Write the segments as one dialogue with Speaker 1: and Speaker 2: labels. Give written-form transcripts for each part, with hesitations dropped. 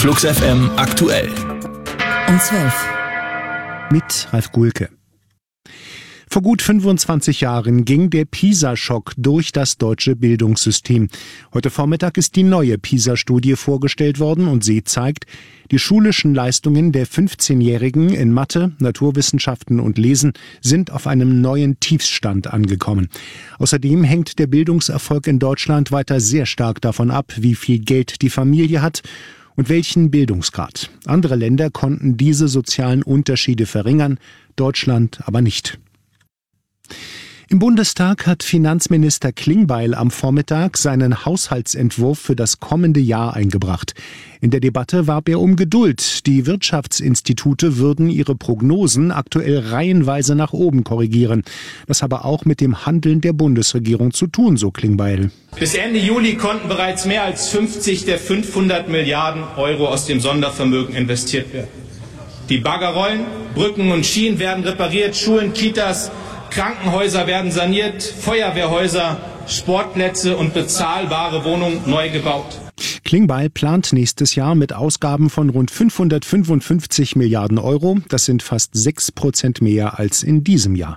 Speaker 1: Flux FM aktuell.
Speaker 2: Um 12.
Speaker 3: Mit Ralf Gulke. Vor gut 25 Jahren ging der PISA-Schock durch das deutsche Bildungssystem. Heute Vormittag ist die neue PISA-Studie vorgestellt worden und sie zeigt, die schulischen Leistungen der 15-Jährigen in Mathe, Naturwissenschaften und Lesen sind auf einem neuen Tiefstand angekommen. Außerdem hängt der Bildungserfolg in Deutschland weiter sehr stark davon ab, wie viel Geld die Familie hat und welchen Bildungsgrad. Andere Länder konnten diese sozialen Unterschiede verringern, Deutschland aber nicht. Im Bundestag hat Finanzminister Klingbeil am Vormittag seinen Haushaltsentwurf für das kommende Jahr eingebracht. In der Debatte warb er um Geduld. Die Wirtschaftsinstitute würden ihre Prognosen aktuell reihenweise nach oben korrigieren. Das habe auch mit dem Handeln der Bundesregierung zu tun, so Klingbeil.
Speaker 4: Bis Ende Juli konnten bereits mehr als 50 der 500 Milliarden Euro aus dem Sondervermögen investiert werden. Die Bagger rollen, Brücken und Schienen werden repariert, Schulen, Kitas, Krankenhäuser werden saniert, Feuerwehrhäuser, Sportplätze und bezahlbare Wohnungen neu gebaut.
Speaker 3: Klingbeil plant nächstes Jahr mit Ausgaben von rund 555 Milliarden Euro. Das sind fast 6% mehr als in diesem Jahr.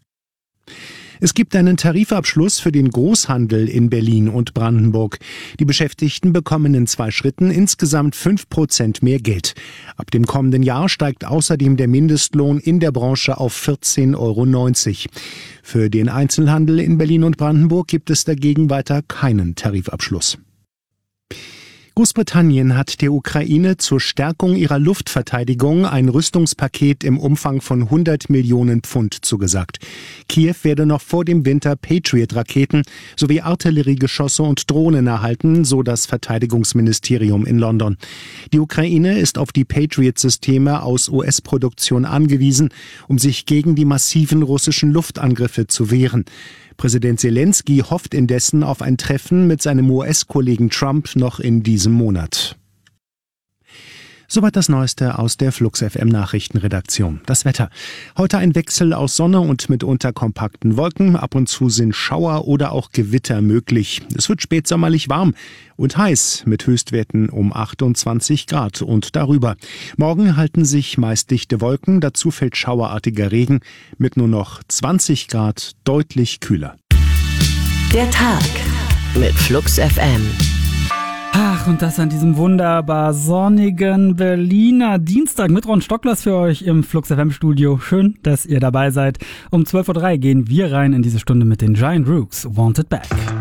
Speaker 3: Es gibt einen Tarifabschluss für den Großhandel in Berlin und Brandenburg. Die Beschäftigten bekommen in 2 Schritten insgesamt 5% mehr Geld. Ab dem kommenden Jahr steigt außerdem der Mindestlohn in der Branche auf 14,90 Euro. Für den Einzelhandel in Berlin und Brandenburg gibt es dagegen weiter keinen Tarifabschluss. Großbritannien hat der Ukraine zur Stärkung ihrer Luftverteidigung ein Rüstungspaket im Umfang von 100 Millionen Pfund zugesagt. Kiew werde noch vor dem Winter Patriot-Raketen sowie Artilleriegeschosse und Drohnen erhalten, so das Verteidigungsministerium in London. Die Ukraine ist auf die Patriot-Systeme aus US-Produktion angewiesen, um sich gegen die massiven russischen Luftangriffe zu wehren. Präsident Zelensky hofft indessen auf ein Treffen mit seinem US-Kollegen Trump noch in diesem Monat. Soweit das Neueste aus der Flux FM Nachrichtenredaktion. Das Wetter. Heute ein Wechsel aus Sonne und mitunter kompakten Wolken. Ab und zu sind Schauer oder auch Gewitter möglich. Es wird spätsommerlich warm und heiß mit Höchstwerten um 28 Grad und darüber. Morgen halten sich meist dichte Wolken. Dazu fällt schauerartiger Regen mit nur noch 20 Grad, deutlich kühler.
Speaker 2: Der Tag mit Flux FM.
Speaker 5: Ach, und das an diesem wunderbar sonnigen Berliner Dienstag mit Ron Stocklers für euch im Flux FM Studio. Schön, dass ihr dabei seid. Um 12:03 Uhr gehen wir rein in diese Stunde mit den Giant Rooks, Wanted Back.